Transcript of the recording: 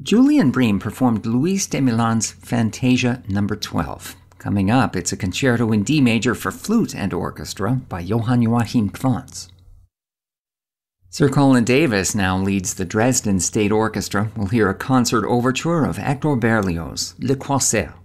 Julian Bream performed Luis de Milan's Fantasia No. 12. Coming up, it's a concerto in D major for flute and orchestra by Johann Joachim Quantz. Sir Colin Davis now leads the Dresden State Orchestra. We'll hear a concert overture of Hector Berlioz, Le Corsaire.